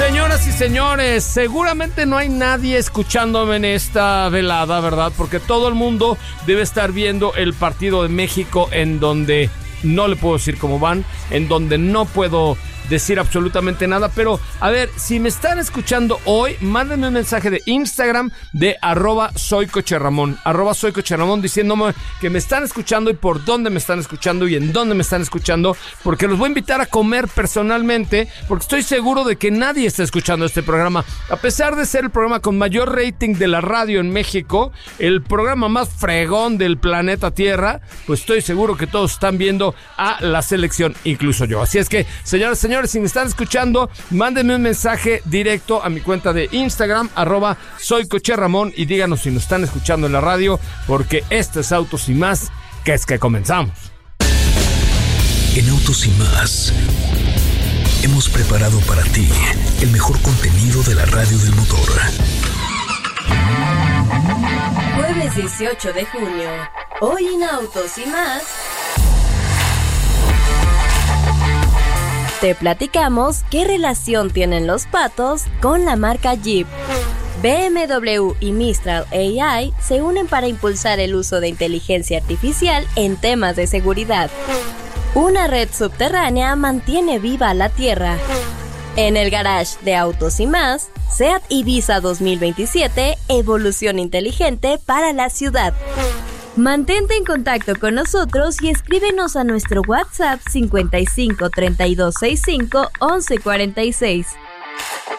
Señoras y señores, seguramente no hay nadie escuchándome en esta velada, ¿verdad? Porque todo el mundo debe estar viendo el partido de México, en donde no le puedo decir cómo van, en donde no puedo decir absolutamente nada, pero a ver, si me están escuchando hoy, mándenme un mensaje de Instagram de @soycocherramón, @soycocherramón, diciéndome que me están escuchando y por dónde me están escuchando y en dónde me están escuchando, porque los voy a invitar a comer personalmente, porque estoy seguro de que nadie está escuchando este programa, a pesar de ser el programa con mayor rating de la radio en México, el programa más fregón del planeta Tierra, pues estoy seguro que todos están viendo a la selección, incluso yo. Así es que, señoras y señores, si me están escuchando, mándenme un mensaje directo a mi cuenta de Instagram, @soycocherramón, y díganos si nos están escuchando en la radio, porque esto es Autos y Más, que es que comenzamos. En Autos y Más hemos preparado para ti el mejor contenido de la radio del motor. Jueves 18 de junio, hoy en Autos y Más, te platicamos qué relación tienen los patos con la marca Jeep. BMW y Mistral AI se unen para impulsar el uso de inteligencia artificial en temas de seguridad. Una red subterránea mantiene viva la Tierra. En el garage de Autos y Más, SEAT Ibiza 2027, evolución inteligente para la ciudad. Mantente en contacto con nosotros y escríbenos a nuestro WhatsApp 55 32 65 11 46.